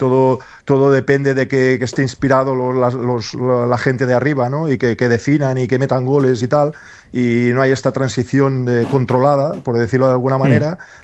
todo depende de que esté inspirado la gente de arriba, ¿no? Y que definan y que metan goles y tal, y no hay esta transición controlada, por decirlo de alguna Mm. manera,